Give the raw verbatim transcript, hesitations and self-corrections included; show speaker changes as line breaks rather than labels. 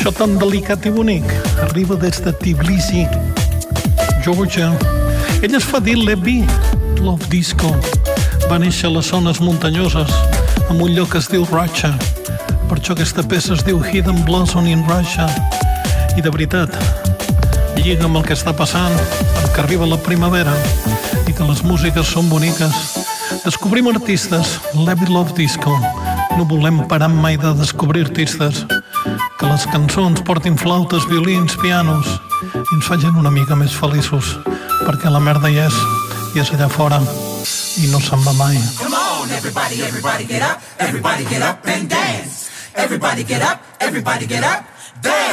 Això tan delicat i bonic arriba des de Tbilisi, Georgia. Ell es fa dir Levi Love Disco. Va néixer a les zones muntanyoses, en un lloc que es diu Russia. Per això aquesta peça es diu Hidden Blossom in Russia. I de veritat, lliga amb el que està passant, que arriba la primavera i que les músiques són boniques. Descobrim artistes, Levi Love Disco. No volem parar mai de descobrir artistes. Que les cançons portin flautes, violins, pianos i ens facin una mica més feliços, perquè la merda hi és, i és allà fora i no se'n va mai.
Come on, everybody, everybody get up, everybody get up and dance. Everybody get up, everybody get up, dance.